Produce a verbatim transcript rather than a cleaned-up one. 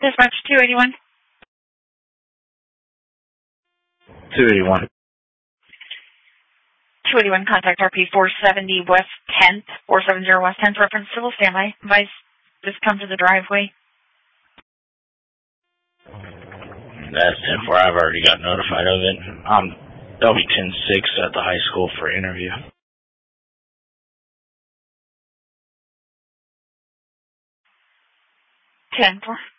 Dispatch two eighty-one. two eighty-one. two eighty-one, contact R P four seventy West tenth, four seventy West tenth, reference civil standby. Advise just come to the driveway. That's ten four. I've already got notified of it. Um, I'll be ten six at the high school for interview. ten four.